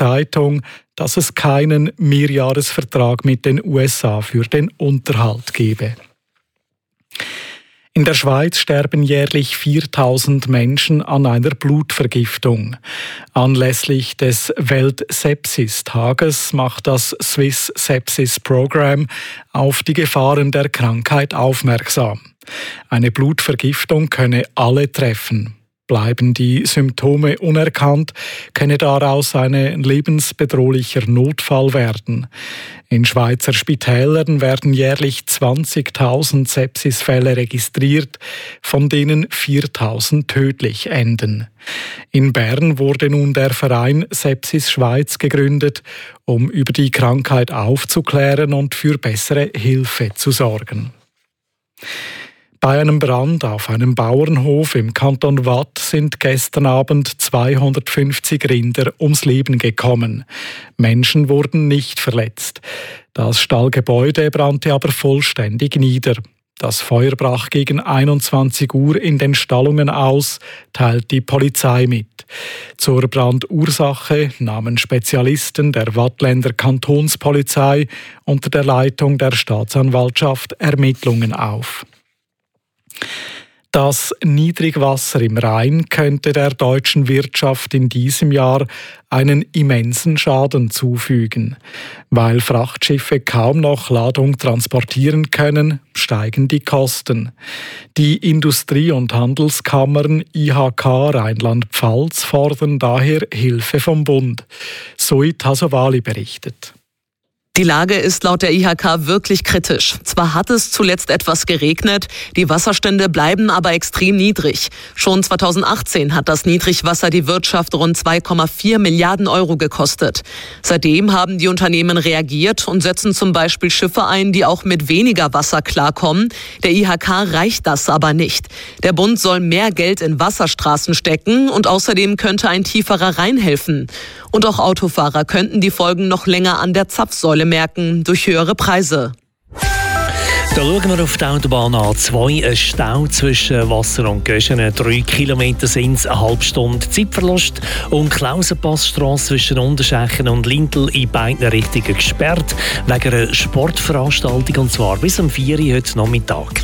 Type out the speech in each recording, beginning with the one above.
Zeitung, dass es keinen Mehrjahresvertrag mit den USA für den Unterhalt gebe. In der Schweiz sterben jährlich 4.000 Menschen an einer Blutvergiftung. Anlässlich des Welt-Sepsis-Tages macht das Swiss Sepsis Program auf die Gefahren der Krankheit aufmerksam. Eine Blutvergiftung könne alle treffen. Bleiben die Symptome unerkannt, könne daraus ein lebensbedrohlicher Notfall werden. In Schweizer Spitälern werden jährlich 20.000 Sepsisfälle registriert, von denen 4.000 tödlich enden. In Bern wurde nun der Verein Sepsis Schweiz gegründet, um über die Krankheit aufzuklären und für bessere Hilfe zu sorgen. Bei einem Brand auf einem Bauernhof im Kanton Waadt sind gestern Abend 250 Rinder ums Leben gekommen. Menschen wurden nicht verletzt. Das Stallgebäude brannte aber vollständig nieder. Das Feuer brach gegen 21 Uhr in den Stallungen aus, teilt die Polizei mit. Zur Brandursache nahmen Spezialisten der Waadtländer Kantonspolizei unter der Leitung der Staatsanwaltschaft Ermittlungen auf. Das Niedrigwasser im Rhein könnte der deutschen Wirtschaft in diesem Jahr einen immensen Schaden zufügen. Weil Frachtschiffe kaum noch Ladung transportieren können, steigen die Kosten. Die Industrie- und Handelskammern IHK Rheinland-Pfalz fordern daher Hilfe vom Bund. Soit Hasovali berichtet. Die Lage ist laut der IHK wirklich kritisch. Zwar hat es zuletzt etwas geregnet, die Wasserstände bleiben aber extrem niedrig. Schon 2018 hat das Niedrigwasser die Wirtschaft rund 2,4 Milliarden Euro gekostet. Seitdem haben die Unternehmen reagiert und setzen zum Beispiel Schiffe ein, die auch mit weniger Wasser klarkommen. Der IHK reicht das aber nicht. Der Bund soll mehr Geld in Wasserstraßen stecken und außerdem könnte ein tieferer Rhein helfen. Und auch Autofahrer könnten die Folgen noch länger an der Zapfsäule merken durch höhere Preise. Da schauen wir auf die Autobahn A2. Ein Stau zwischen Wasser und Göschenen. 3 Kilometer sind es, eine halbe Stunde Zeitverlust. Und Klausenpassstrasse zwischen Unterschächen und Lintel in beiden Richtungen gesperrt. Wegen einer Sportveranstaltung, und zwar bis um 4 Uhr heute Nachmittag.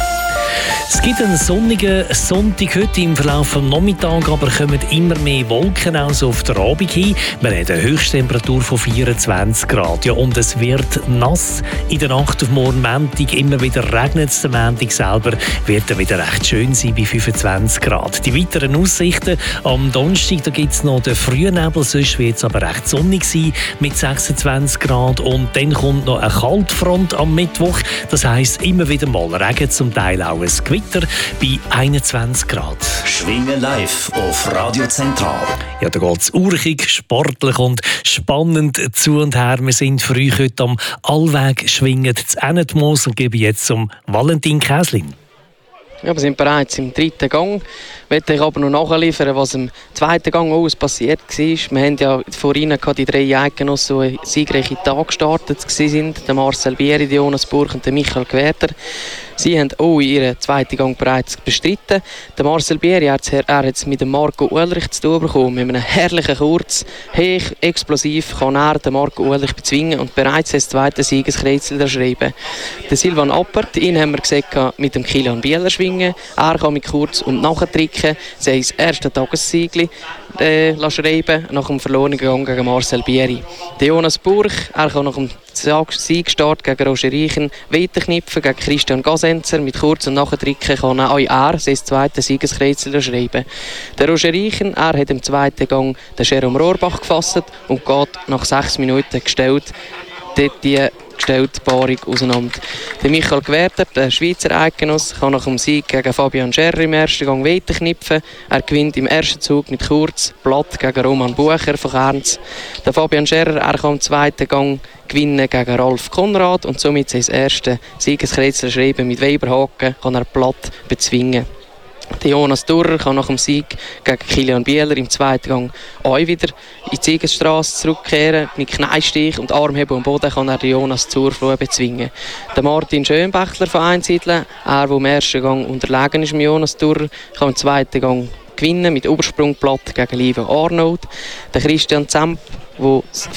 Es gibt einen sonnigen Sonntag heute im Verlauf des Nachmittags, aber kommen immer mehr Wolken aus auf den Abend hin. Wir haben eine Höchsttemperatur von 24 Grad. Ja, und es wird nass. In der Nacht auf morgen Montag immer wieder regnet es. Der Montag selber wird dann wieder recht schön sein bei 25 Grad. Die weiteren Aussichten am Donnerstag, da gibt es noch den Frühnebel, sonst wird es aber recht sonnig sein mit 26 Grad. Und dann kommt noch eine Kaltfront am Mittwoch. Das heisst immer wieder mal Regen, zum Teil auch ein Gewitter bei 21 Grad. Schwingen live auf Radio Zentral. Ja, da geht es urchig, sportlich und spannend zu und her. Wir sind früh heute am Allweg schwingend zu Ennetmoos und geben jetzt zum Valentin Käslin. Ja, wir sind bereits im 3. Gang. Ich möchte ich aber noch nachliefern, was im 2. Gang aus passiert war. Wir haben ja vorhin die 3 Eidgenossen, die siegreiche Tag gestartet sind. Der Marcel Bieri, Jonas Burch und der Michael Gwerter. Sie haben auch ihren 2. Gang bereits bestritten. Der Marcel Bieri hat es mit dem Marco Ullrich zu tun bekommen. Mit einem herrlichen Kurz, hoch explosiv, kann er den Marco Ullrich bezwingen und bereits das 2. Siegeskreuzel erschreiben. Der Silvan Appert, ihn haben wir gesehen mit dem Kilian Bieler schwingen. Er kann mit Kurz und nachtricken. Sie haben das erste Tagessiegli schreiben nach dem verlorenen Gang gegen Marcel Bieri. Der Jonas Burch, er kann nach dem Siegstart gegen Roger Reichen weiterknüpfen, gegen Christian Gasenzer. Mit Kurz und Nachtricken kann auch er sein 2. Siegeskreuzel schreiben. Der Roger Reichen, er hat im 2. Gang den Jerome Rohrbach gefasst und geht nach 6 Minuten gestellt die gestellte Paarung auseinander. Der Michael Gwerter, der Schweizer Eidgenoss, kann nach dem Sieg gegen Fabian Scherrer im ersten Gang weiterknüpfen. Er gewinnt im ersten Zug mit Kurz, Blatt gegen Roman Bucher von Kernz. Der Fabian Scherrer, er kann im 2. Gang gewinnen gegen Ralf Konrad und somit sein erstes Siegeskreuzel schreiben mit Weberhaken, kann er Blatt bezwingen. Der Jonas Durrer kann nach dem Sieg gegen Kilian Bieler im 2. Gang auch wieder in die Siegesstrasse zurückkehren. Mit Kneinstich und Armheben am Boden kann er Jonas Zurfloh bezwingen. Der Martin Schönbächler von Einsiedeln, er, der im 1. Gang unterlegen ist, Jonas Durrer, kann im 2. Gang gewinnen mit Übersprungplatte gegen Liva Arnold. Der Christian Zemp, der